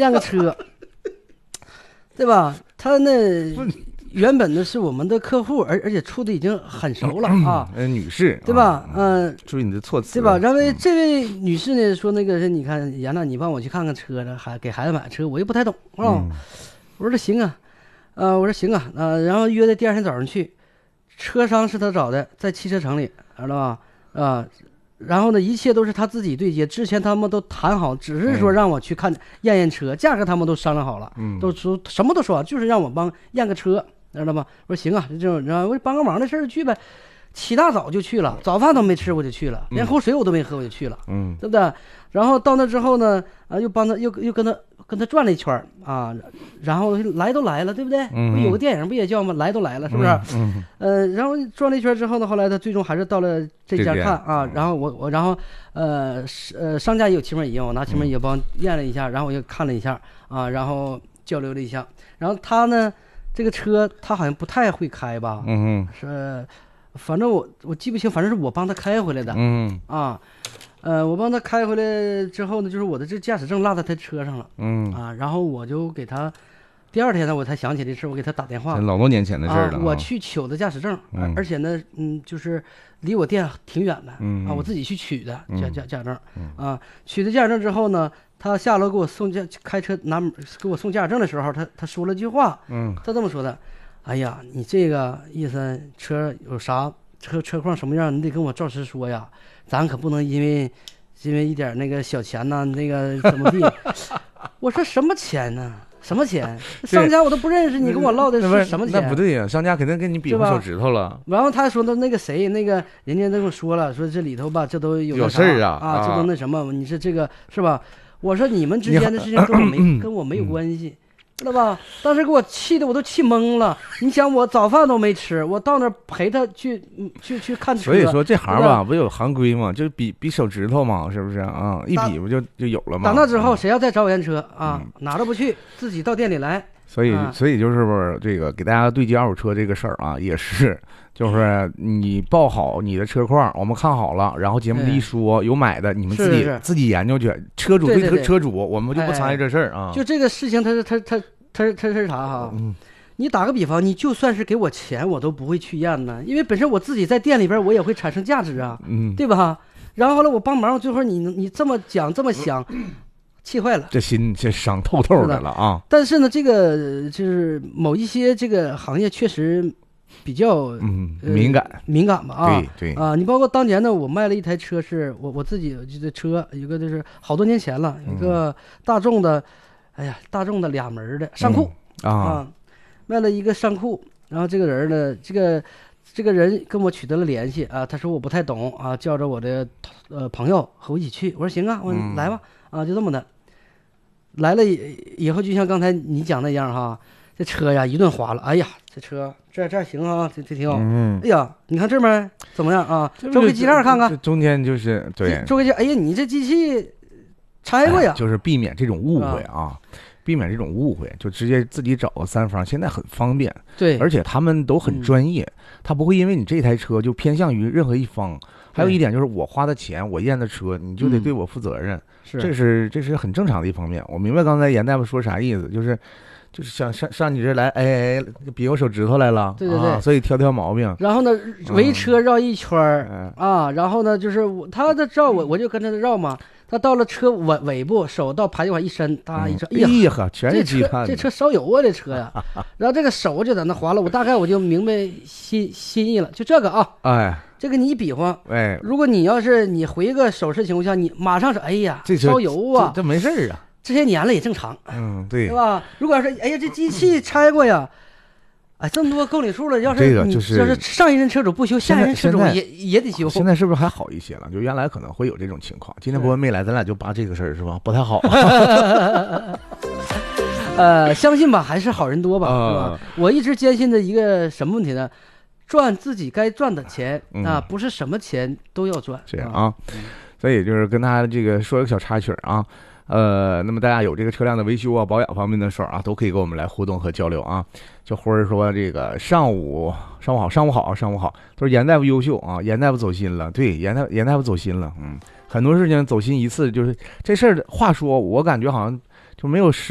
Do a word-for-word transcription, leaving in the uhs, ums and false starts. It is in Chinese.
验个车，对吧？他那原本呢是我们的客户，而而且处的已经很熟了啊。 呃，女士， 对吧？嗯、呃， 注意你的措辞， 对吧？然后这位女士呢说那个是，你看杨娜，你帮我去看看车呢，还给孩子买车，我又不太懂啊。哦嗯、 我说这行啊，呃，我说行啊，呃，然后约的第二天早上去，车商是他找的，在汽车城里，知道吧？啊。然后呢，一切都是他自己对接，之前他们都谈好，只是说让我去看验验车，价格他们都商量好了， 嗯， 都说什么都说好，就是让我帮验个车，知道吗？我说行啊，这种然后我帮个忙的事儿去呗，起大早就去了，早饭都没吃我就去了，连口水我都没喝我就去了， 嗯， 对不对？然后到那之后呢，啊，又帮他又又跟他跟他转了一圈啊，然后来都来了，对不对？ 嗯， 不有个电影不也叫吗？来都来了，是不是？ 嗯， 呃，然后转了一圈之后呢，后来他最终还是到了这家看啊，然后我我然后呃呃商家也有漆膜仪，我拿漆膜仪帮验了一下，然后我又看了一下啊，然后交流了一下，然后他呢这个车他好像不太会开吧？ 嗯， 是，反正我我记不清，反正是我帮他开回来的。 嗯啊。呃，我帮他开回来之后呢，就是我的这驾驶证落在他车上了， 嗯啊，然后我就给他，第二天呢，我才想起这事，我给他打电话， 老多年前的事了、啊啊，我去取的驾驶证， 嗯、 而且呢，嗯，就是离我店挺远的， 嗯啊，我自己去取的驾驾驾证， 嗯、 啊，取的驾驶证之后呢，他下楼给我送驾，开车拿给我送驾驶证的时候，他他说了句话， 嗯， 他这么说的，哎呀，你这个意思车有啥车车况什么样，你得跟我照实说呀，咱可不能因为。因为一点那个小钱呐，那个怎么地？我说什么钱呢？什么钱？商家我都不认识，你跟我唠的是什么钱？ 那不对呀、啊，商家肯定跟你比划手指头了。 然后他说的那个谁，那个人家都跟我说了，说这里头吧，这都有有事儿啊啊，这都那什么？你说这个是吧？我说你们之间的事情跟我没跟我没有关系。知道吧？当时给我气的我都气懵了。你想我早饭都没吃，我到那儿陪他去去去看车。 所以说这行吧，不有行规吗？就比比手指头嘛，是不是啊？一比不就就有了吗？ 打那之后，谁要再找我验车啊，嗯、哪都不去，自己到店里来。 所以， 啊、 所以就是不是这个给大家对接二手车这个事儿啊，也是，就是你报好你的车况，我们看好了，然后节目里一说、哎、有买的，你们自己是是自己研究去。车主对车车主，我们就不参与这事儿啊、 哎。就这个事情，他是他他他他是啥哈？ 嗯。 你打个比方，你就算是给我钱，我都不会去验呢，因为本身我自己在店里边，我也会产生价值啊， 嗯， 对吧？然后后来我帮忙，最后你你这么讲这么想。气坏了， 这心这伤透透的了啊！ 但是呢，这个就是某一些这个行业确实比较嗯、呃、敏感敏感吧啊， 对对啊，你包括当年呢，我卖了一台车是，是我我自己这车，一个就是好多年前了，一个大众的，嗯、哎呀，大众的俩门的上库、 嗯、啊, 啊，卖了一个上库，然后这个人呢，这个这个人跟我取得了联系啊，他说我不太懂啊，叫着我的呃朋友和我一起去，我说行啊，我嗯、 来吧。啊，就这么的，来了以后就像刚才你讲那样哈，这车呀一顿花了，哎呀，这车这这行啊，这这挺好。 嗯， 哎呀，你看这边怎么样啊？周个机盖看看， 中间就是对， 周个机，哎呀，你这机器拆过呀、 哎？就是避免这种误会啊。啊避免这种误会，就直接自己找个三方，现在很方便。 对， 而且他们都很专业，嗯、他不会因为你这台车就偏向于任何一方。还有一点就是，我花的钱，我验的车，你就得对我负责任。 嗯、是， 这是这是很正常的一方面。我明白刚才严大夫说啥意思，就是就是想上上你这来，哎哎，比我手指头来了， 对对对， 啊、所以挑挑毛病。 然后呢，围车绕一圈儿、 嗯、 啊，然后呢，就是我他的绕我，我就跟着绕嘛。他到了车尾尾部，手到排气管一伸，哒一伸， 哎呀呵，全是鸡蛋，这车烧油啊，这车呀！然后这个手就在那划了，我大概我就明白心心意了，就这个啊， 哎， 这个你一比划， 哎， 如果你要是你回个手势情况下，你马上说，哎呀， 这烧油啊， 这, 这没事儿啊， 这些年了也正常， 嗯，对， 对吧？如果要是哎呀，这机器拆过呀。哎，这么多公里数了，要是这个就是， 要是上一任车主不修，下一任车主也也得修。 现在是不是还好一些了？就原来可能会有这种情况。今天博文没来，咱俩就扒这个事儿是吧？不太好。 呃，相信吧，还是好人多吧， 呃、 是吧？我一直坚信的一个什么问题呢？赚自己该赚的钱、 嗯、 啊，不是什么钱都要赚。 这样啊，嗯、所以就是跟他这个说一个小插曲啊。呃，那么大家有这个车辆的维修啊、保养方面的事儿啊，都可以跟我们来互动和交流啊。就或者说这个上午上午好，上午好，上午好，都是严大夫优秀啊，严大夫走心了，对，严大严大夫走心了，嗯，很多事情走心一次，就是这事儿。话说，我感觉好像就没有十。